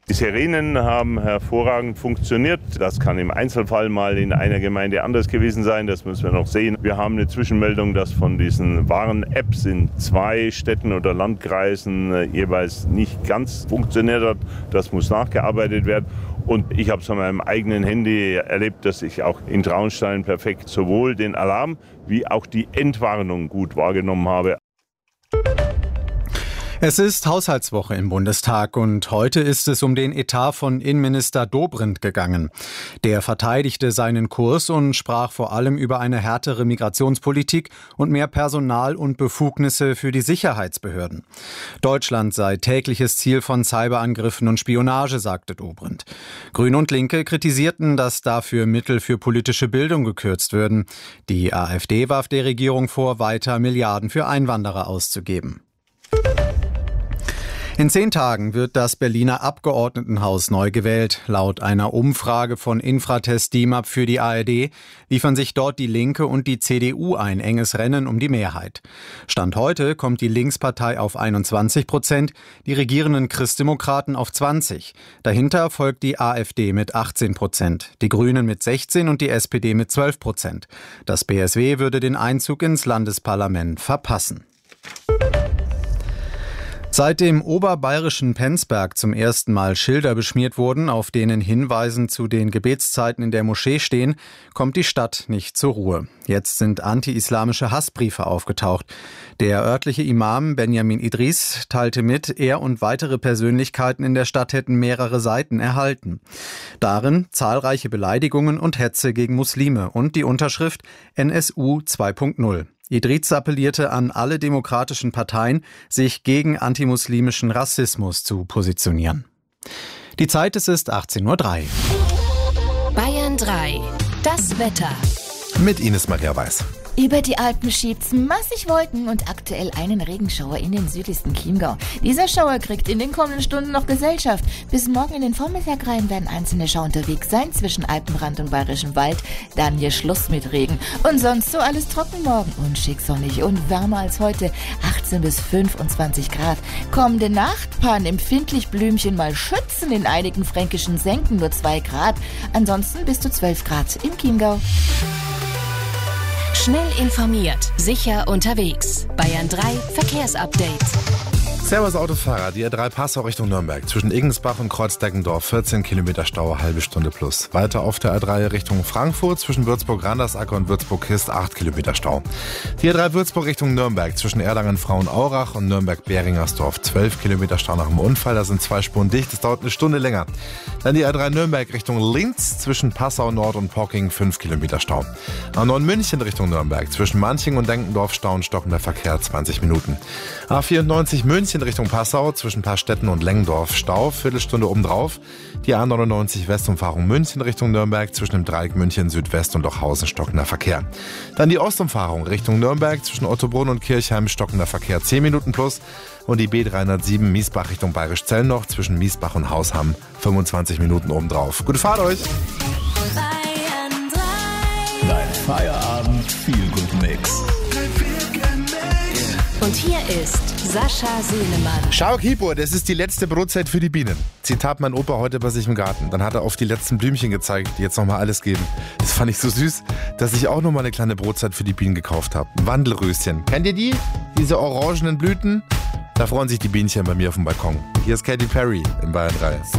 Die Sirenen haben hervorragend funktioniert. Das kann im Einzelfall mal in einer Gemeinde anders gewesen sein. Das müssen wir noch sehen. Wir haben eine Zwischenmeldung, dass von diesen Warn-Apps in 2 Städten oder Landkreisen jeweils nicht ganz funktioniert hat. Das muss nachgearbeitet werden. Und ich habe es an meinem eigenen Handy erlebt, dass ich auch in Traunstein perfekt sowohl den Alarm wie auch die Entwarnung gut wahrgenommen habe. Es ist Haushaltswoche im Bundestag und heute ist es um den Etat von Innenminister Dobrindt gegangen. Der verteidigte seinen Kurs und sprach vor allem über eine härtere Migrationspolitik und mehr Personal und Befugnisse für die Sicherheitsbehörden. Deutschland sei tägliches Ziel von Cyberangriffen und Spionage, sagte Dobrindt. Grüne und Linke kritisierten, dass dafür Mittel für politische Bildung gekürzt würden. Die AfD warf der Regierung vor, weiter Milliarden für Einwanderer auszugeben. In 10 Tagen wird das Berliner Abgeordnetenhaus neu gewählt. Laut einer Umfrage von Infratest DIMAP für die ARD liefern sich dort die Linke und die CDU ein enges Rennen um die Mehrheit. Stand heute kommt die Linkspartei auf 21%, die regierenden Christdemokraten auf 20%. Dahinter folgt die AfD mit 18%, die Grünen mit 16% und die SPD mit 12%. Das BSW würde den Einzug ins Landesparlament verpassen. Seit dem oberbayerischen Penzberg zum ersten Mal Schilder beschmiert wurden, auf denen Hinweisen zu den Gebetszeiten in der Moschee stehen, kommt die Stadt nicht zur Ruhe. Jetzt sind anti-islamische Hassbriefe aufgetaucht. Der örtliche Imam Benjamin Idris teilte mit, er und weitere Persönlichkeiten in der Stadt hätten mehrere Seiten erhalten. Darin zahlreiche Beleidigungen und Hetze gegen Muslime und die Unterschrift NSU 2.0. Idris appellierte an alle demokratischen Parteien, sich gegen antimuslimischen Rassismus zu positionieren. Die Zeit, es ist 18:03 Uhr. Bayern 3, das Wetter. Mit Ines Maria Weiß. Über die Alpen schiebt massig Wolken und aktuell einen Regenschauer in den südlichsten Chiemgau. Dieser Schauer kriegt in den kommenden Stunden noch Gesellschaft. Bis morgen in den Vormittag rein werden einzelne Schauer unterwegs sein zwischen Alpenrand und Bayerischem Wald. Dann hier Schluss mit Regen. Und sonst so alles trocken morgen und schick sonnig und wärmer als heute. 18 bis 25 Grad. Kommende Nacht paaren empfindlich Blümchen mal Schützen. In einigen fränkischen Senken nur 2 Grad. Ansonsten bis zu 12 Grad im Chiemgau. Schnell informiert, sicher unterwegs. Bayern 3 Verkehrsupdate. Servus Autofahrer, die A3 Passau Richtung Nürnberg. Zwischen Igensbach und Kreuzdeckeldorf 14 Kilometer Stau, halbe Stunde plus. Weiter auf der A3 Richtung Frankfurt zwischen Würzburg-Randersacker und Würzburg-Kist 8 Kilometer Stau. Die A3 Würzburg Richtung Nürnberg zwischen Erlangen-Frauenaurach und Nürnberg-Beringersdorf 12 Kilometer Stau nach dem Unfall. Da sind 2 Spuren dicht, das dauert eine Stunde länger. Dann die A3 Nürnberg Richtung Linz zwischen Passau Nord und Pocking 5 Kilometer Stau. A9 München Richtung Nürnberg zwischen Manching und Denkendorf Stau und stockender Verkehr 20 Minuten. A94 München Richtung Passau zwischen Paarstetten und Lengendorf Stau, Viertelstunde obendrauf. Die A99 Westumfahrung München Richtung Nürnberg zwischen dem Dreieck München Südwest und Lochhausen stockender Verkehr. Dann die Ostumfahrung Richtung Nürnberg zwischen Ottobrunn und Kirchheim stockender Verkehr 10 Minuten plus. Und die B307 Miesbach Richtung Bayerisch-Zellnoch zwischen Miesbach und Hausham 25 Minuten obendrauf. Gute Fahrt euch! Bayern 3. Dein Feierabend Feel-Good-Mix. Und hier ist Sascha Selemann. Schau, Kipo, das ist die letzte Brotzeit für die Bienen. Zitat mein Opa heute bei sich im Garten. Dann hat er auf die letzten Blümchen gezeigt, die jetzt nochmal alles geben. Das fand ich so süß, dass ich auch nochmal eine kleine Brotzeit für die Bienen gekauft habe. Wandelröschen. Kennt ihr die? Diese orangenen Blüten? Da freuen sich die Bienchen bei mir auf dem Balkon. Hier ist Katy Perry in Bayern 3.